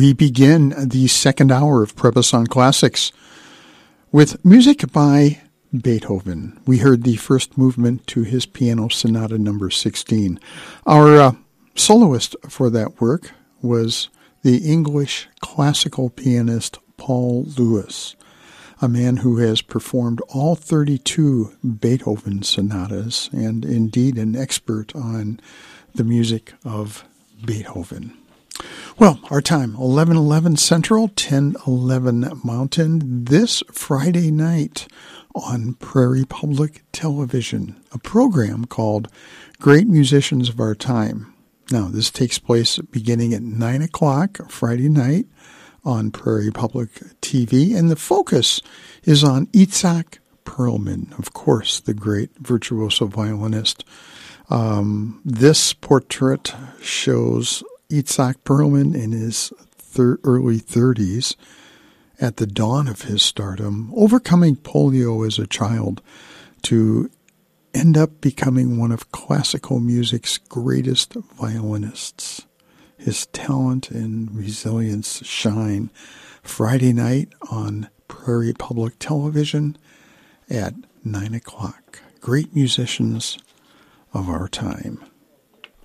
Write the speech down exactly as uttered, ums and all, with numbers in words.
we begin the second hour of Prebasong Classics with music by Beethoven. We heard the first movement to his Piano Sonata number sixteen. Our uh, soloist for that work was the English classical pianist Paul Lewis, a man who has performed all thirty-two Beethoven sonatas and indeed an expert on the music of Beethoven. Well, our time, eleven eleven Central, ten eleven Mountain, this Friday night on Prairie Public Television, a program called Great Musicians of Our Time. Now, this takes place beginning at nine o'clock Friday night on Prairie Public T V, and the focus is on Itzhak Perlman, of course, the great virtuoso violinist. Um, this portrait shows Itzhak Perlman in his thir- early thirties, at the dawn of his stardom, overcoming polio as a child to end up becoming one of classical music's greatest violinists. His talent and resilience shine Friday night on Prairie Public Television at nine o'clock. Great musicians of our time.